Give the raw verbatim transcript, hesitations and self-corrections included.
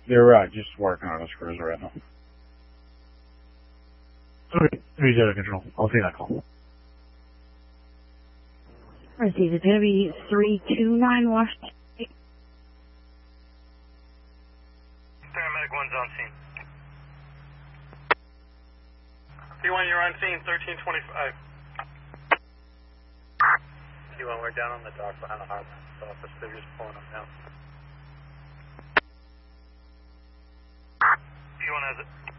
They're uh, just working on a cruiser right now. Okay, three zero control. I'll take that call. Receive, it's going to be three two nine Washington. Paramedic one's on scene. T one, you're on scene, thirteen twenty-five. T one, we're down on the dock behind the Heartland office. They're just pulling them down. T one has it.